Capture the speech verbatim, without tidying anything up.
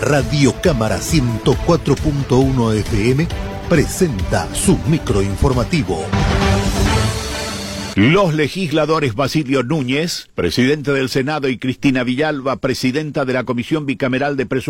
Radio Cámara ciento cuatro punto uno F M presenta su microinformativo. Los legisladores Basilio Núñez, presidente del Senado, y Cristina Villalba, presidenta de la Comisión Bicameral de Presupuestos,